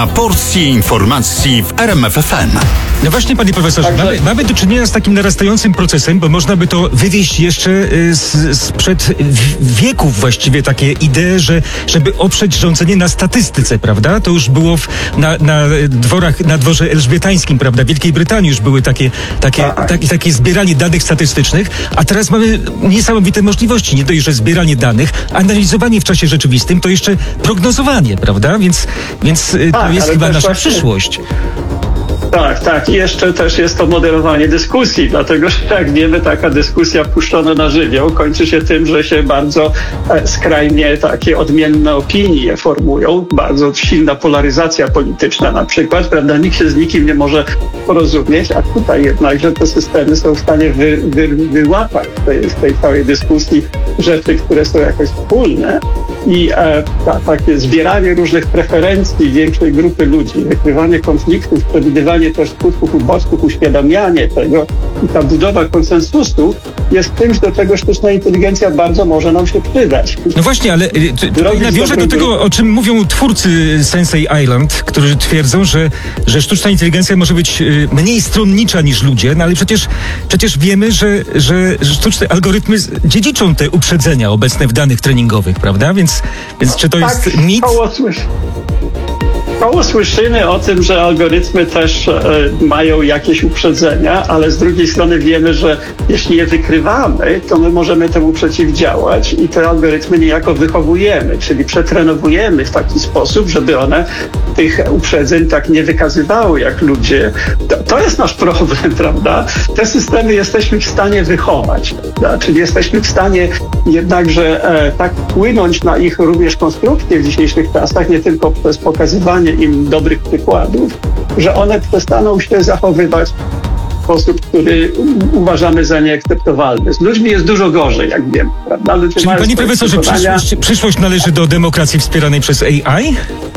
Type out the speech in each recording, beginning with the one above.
A porcji informacji w RMF FM. No właśnie, panie profesorze, mamy do czynienia z takim narastającym procesem, bo można by to wywieźć jeszcze sprzed wieków właściwie takie idee, żeby oprzeć rządzenie na statystyce, prawda? To już było na dworze elżbietańskim, prawda? W Wielkiej Brytanii już były takie zbieranie danych statystycznych, a teraz mamy niesamowite możliwości. Nie dość, że zbieranie danych, analizowanie w czasie rzeczywistym, to jeszcze prognozowanie, prawda? Więc to jest chyba nasza przyszłość. Tak. I jeszcze też jest to moderowanie dyskusji, dlatego że jak wiemy, taka dyskusja puszczona na żywioł kończy się tym, że się bardzo skrajnie takie odmienne opinie formują, bardzo silna polaryzacja polityczna na przykład, prawda? Nikt się z nikim nie może porozumieć, a tutaj jednakże te systemy są w stanie wyłapać z tej całej dyskusji rzeczy, które są jakoś wspólne i takie zbieranie różnych preferencji większej grupy ludzi, wykrywanie konfliktów, przewidywanie też skutków ubocznych, uświadamianie tego i ta budowa konsensusu jest czymś, do czego sztuczna inteligencja bardzo może nam się przydać. No właśnie, ale nawiążę do tego, o czym mówią twórcy Sensei Island, którzy twierdzą, że sztuczna inteligencja może być mniej stronnicza niż ludzie, no ale przecież wiemy, że sztuczne algorytmy dziedziczą te uprzedzenia obecne w danych treningowych, prawda? Więc czy to jest mit? Koło słyszymy o tym, że algorytmy też mają jakieś uprzedzenia, ale z drugiej strony wiemy, że jeśli je wykrywamy, to my możemy temu przeciwdziałać i te algorytmy niejako wychowujemy, czyli przetrenowujemy w taki sposób, żeby one tych uprzedzeń tak nie wykazywały jak ludzie. To jest nasz problem, prawda? Te systemy jesteśmy w stanie wychować, prawda? Czyli jesteśmy w stanie jednakże tak wpłynąć na ich również konstrukcję w dzisiejszych czasach, nie tylko przez pokazywanie im dobrych przykładów, że one przestaną się zachowywać w sposób, który uważamy za nieakceptowalny. Z ludźmi jest dużo gorzej, jak wiem, prawda? Czyli, panie profesorze, przyszłość należy do demokracji wspieranej przez AI?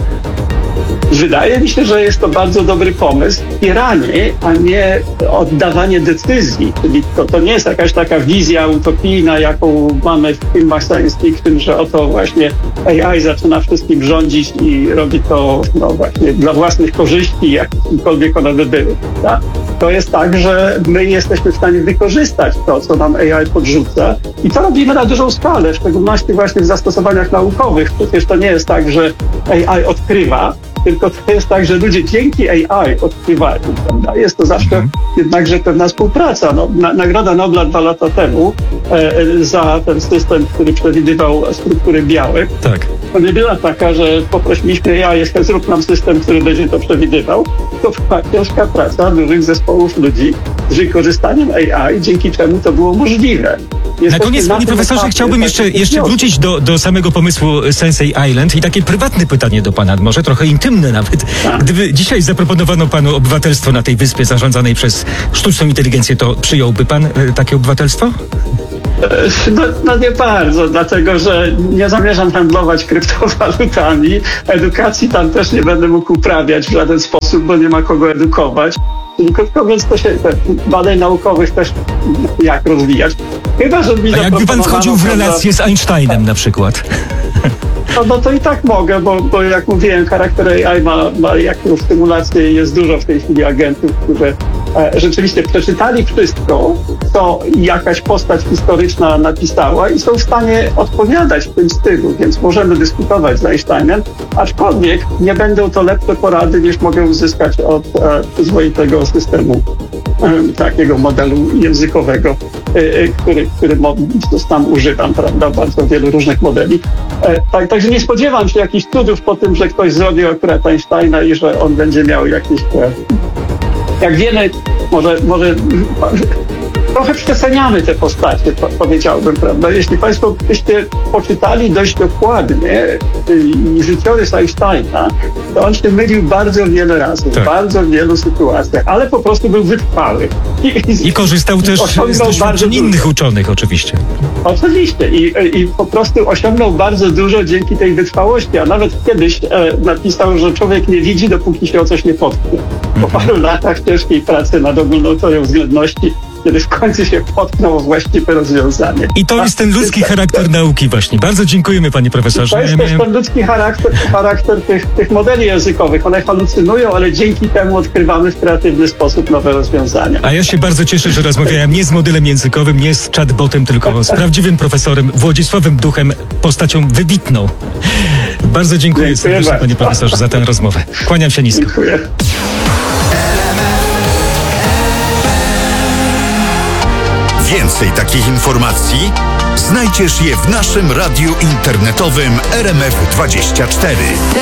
Wydaje mi się, że jest to bardzo dobry pomysł. Wspieranie, a nie oddawanie decyzji. Czyli to nie jest jakaś taka wizja utopijna, jaką mamy w filmach science fiction, że oto właśnie AI zaczyna wszystkim rządzić i robi to właśnie dla własnych korzyści, jakkolwiek one by były. Tak? To jest tak, że my jesteśmy w stanie wykorzystać to, co nam AI podrzuca i to robimy na dużą skalę, w szczególności właśnie w zastosowaniach naukowych. Przecież to nie jest tak, że AI odkrywa, tylko to jest tak, że ludzie dzięki AI odkrywają, prawda? Jest to zawsze jednakże pewna współpraca. Nagroda Nobla 2 lata temu za ten system, który przewidywał struktury białek, to nie była taka, że poprosiliśmy AI, zrób nam system, który będzie to przewidywał. To była ciężka praca dużych zespołów ludzi z wykorzystaniem AI, dzięki czemu to było możliwe. Na koniec, panie profesorze, chciałbym jeszcze wrócić do samego pomysłu Sensei Island i takie prywatne pytanie do pana, może trochę intymne nawet. Gdyby dzisiaj zaproponowano panu obywatelstwo na tej wyspie zarządzanej przez sztuczną inteligencję, to przyjąłby pan takie obywatelstwo? No nie bardzo, dlatego że nie zamierzam handlować kryptowalutami. Edukacji tam też nie będę mógł uprawiać w żaden sposób, bo nie ma kogo edukować. Czyli krótko mówiąc, to się badań naukowych też jak rozwijać. Chyba, że a jakby pan wchodził w relację z Einsteinem na przykład? No to i tak mogę, bo jak mówiłem, charakter AI ma jakąś stymulację i jest dużo w tej chwili agentów, którzy rzeczywiście przeczytali wszystko, co jakaś postać historyczna napisała i są w stanie odpowiadać w tym stylu, więc możemy dyskutować z Einsteinem, aczkolwiek nie będą to lepsze porady, niż mogę uzyskać od przyzwoitego systemu takiego modelu językowego, który sam używam, prawda, bardzo wielu różnych modeli. Także nie spodziewam się jakichś cudów po tym, że ktoś zrobił akurat Einsteina i że on będzie miał jakieś... Jak wiemy, może trochę przeceniamy te postacie, powiedziałbym, prawda? Jeśli państwo byście poczytali dość dokładnie życiorys Einsteina, to on się mylił bardzo wiele razy, w bardzo wielu sytuacjach, ale po prostu był wytrwały. I korzystał też z doświadczeń innych uczonych oczywiście. Oczywiście i po prostu osiągnął bardzo dużo dzięki tej wytrwałości, a nawet kiedyś napisał, że człowiek nie widzi, dopóki się o coś nie potknie. Po paru latach ciężkiej pracy nad ogólną teorią względności kiedy w końcu się potknął o właściwe rozwiązanie. I to jest ten ludzki charakter nauki właśnie. Bardzo dziękujemy, panie profesorze. To jest też ten ludzki charakter tych modeli językowych. One halucynują, ale dzięki temu odkrywamy w kreatywny sposób nowe rozwiązania. A ja się bardzo cieszę, że rozmawiałem nie z modelem językowym, nie z chatbotem, tylko z prawdziwym profesorem Włodzisławem Duchem, postacią wybitną. Bardzo dziękuję serdecznie, bardzo. panie profesorze, za tę rozmowę. Kłaniam się nisko. Dziękuję. Więcej takich informacji znajdziesz je w naszym radiu internetowym RMF24.